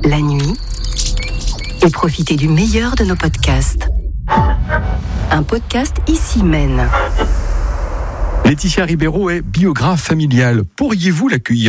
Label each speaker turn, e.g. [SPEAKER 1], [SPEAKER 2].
[SPEAKER 1] la nuit et profitez du meilleur de nos podcasts. Un podcast Ici Mène.
[SPEAKER 2] Laetitia Ribeiro est biographe familiale. Pourriez-vous l'accueillir